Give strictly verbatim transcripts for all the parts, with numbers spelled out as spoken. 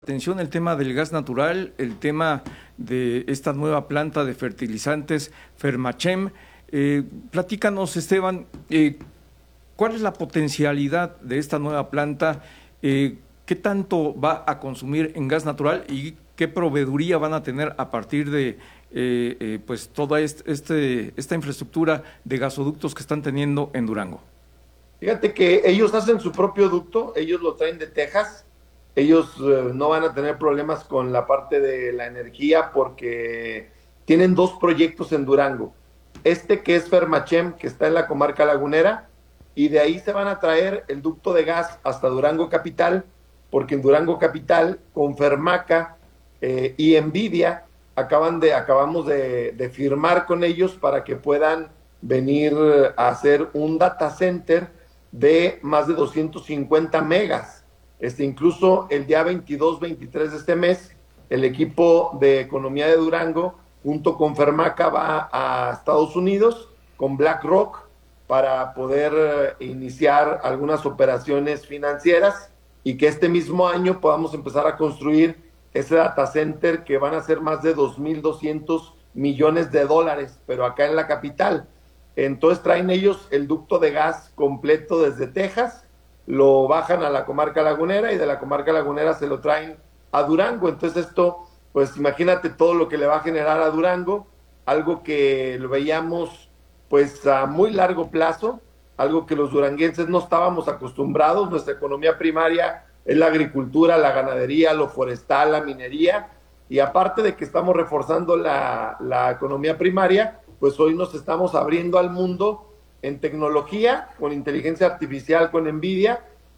Atención el tema del gas natural, el tema de esta nueva planta de fertilizantes Fermachem. Eh, platícanos, Esteban, eh, ¿cuál es la potencialidad de esta nueva planta? Eh, ¿Qué tanto va a consumir en gas natural y qué proveeduría van a tener a partir de eh, eh, pues toda este, este, esta infraestructura de gasoductos que están teniendo en Durango? Fíjate que ellos hacen su propio ducto, ellos lo traen de Texas. Ellos eh, no van a tener problemas con la parte de la energía porque tienen dos proyectos en Durango. Este que es Fermachem, que está en la comarca lagunera, y de ahí se van a traer el ducto de gas hasta Durango Capital, porque en Durango Capital, con Fermaca eh, y Nvidia, acaban de, acabamos de, de firmar con ellos para que puedan venir a hacer un data center de más de doscientos cincuenta megas. Este, incluso el día veintidós veintitrés de este mes, el equipo de economía de Durango, junto con Fermaca, va a Estados Unidos con BlackRock para poder iniciar algunas operaciones financieras y que este mismo año podamos empezar a construir ese data center que van a ser más de dos mil doscientos millones de dólares, pero acá en la capital. Entonces traen ellos el ducto de gas completo desde Texas, lo bajan a la comarca lagunera y de la comarca lagunera se lo traen a Durango. Entonces esto, pues imagínate todo lo que le va a generar a Durango, algo que lo veíamos pues a muy largo plazo, algo que los duranguenses no estábamos acostumbrados. Nuestra economía primaria es la agricultura, la ganadería, lo forestal, la minería, y aparte de que estamos reforzando la, la economía primaria, pues hoy nos estamos abriendo al mundo en tecnología, con inteligencia artificial, con Nvidia,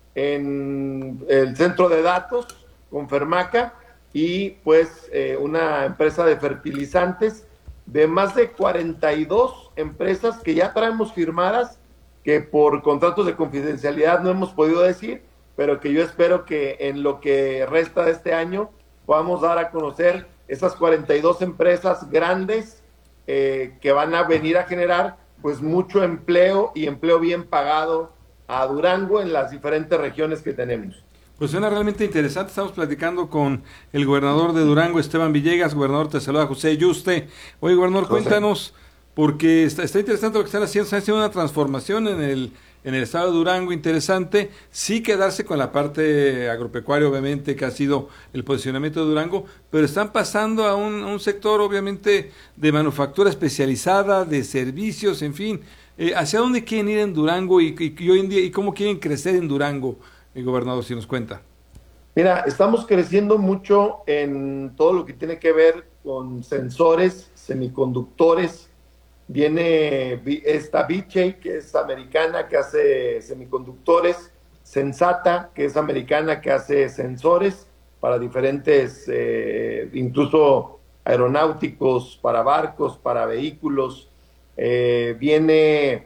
en el centro de datos, con Fermaca, y pues eh, una empresa de fertilizantes de más de cuarenta y dos empresas que ya traemos firmadas, que por contratos de confidencialidad no hemos podido decir, pero que yo espero que en lo que resta de este año podamos dar a conocer esas cuarenta y dos empresas grandes eh, que van a venir a generar pues mucho empleo y empleo bien pagado a Durango en las diferentes regiones que tenemos. Pues suena realmente interesante. Estamos platicando con el gobernador de Durango, Esteban Villegas. Gobernador, te saluda José Yuste. Oye, gobernador, José, cuéntanos, porque está, está interesante lo que están haciendo. Están haciendo una transformación en el, en el estado de Durango interesante. Sí quedarse con la parte agropecuaria, obviamente, que ha sido el posicionamiento de Durango, pero están pasando a un, a un sector, obviamente, de manufactura especializada, de servicios, en fin. Eh, ¿Hacia dónde quieren ir en Durango y, y, y hoy en día, y cómo quieren crecer en Durango, el gobernador, si nos cuenta? Mira, estamos creciendo mucho en todo lo que tiene que ver con sensores, semiconductores. Viene esta Vishay, que es americana, que hace semiconductores, Sensata, que es americana, que hace sensores para diferentes, eh, incluso aeronáuticos, para barcos, para vehículos. Eh, viene,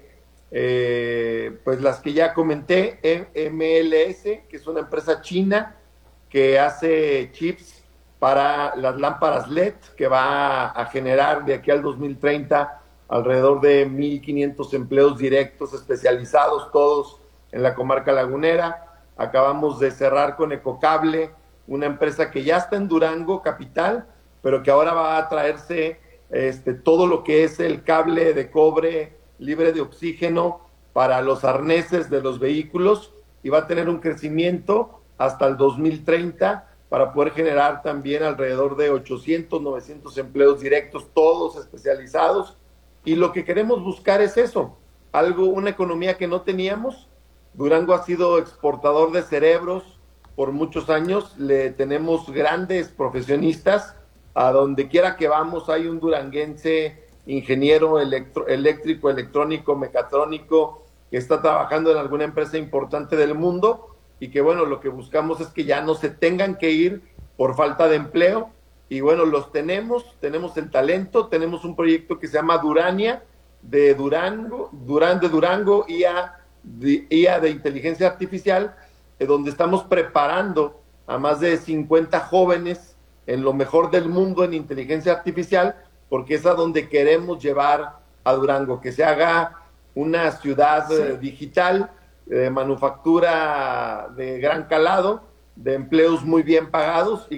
eh, pues las que ya comenté, M L S, que es una empresa china que hace chips para las lámparas L E D, que va a generar de aquí al dos mil treinta alrededor de mil quinientos empleos directos especializados, todos en la comarca lagunera. Acabamos de cerrar con Ecocable, una empresa que ya está en Durango Capital, pero que ahora va a traerse este, todo lo que es el cable de cobre libre de oxígeno para los arneses de los vehículos, y va a tener un crecimiento hasta el dos mil treinta para poder generar también alrededor de ochocientos, novecientos empleos directos, todos especializados. Y lo que queremos buscar es eso, algo, una economía que no teníamos. Durango ha sido exportador de cerebros por muchos años, le tenemos grandes profesionistas, a donde quiera que vamos hay un duranguense, ingeniero electro, eléctrico, electrónico, mecatrónico, que está trabajando en alguna empresa importante del mundo, y que bueno, lo que buscamos es que ya no se tengan que ir por falta de empleo. Y bueno, los tenemos, tenemos el talento, tenemos un proyecto que se llama Durania, de Durango, Durán de Durango, I A de, I A de inteligencia artificial, eh, donde estamos preparando a más de cincuenta jóvenes en lo mejor del mundo en inteligencia artificial, porque es a donde queremos llevar a Durango, que se haga una ciudad sí. eh, digital, de eh, manufactura de gran calado, de empleos muy bien pagados y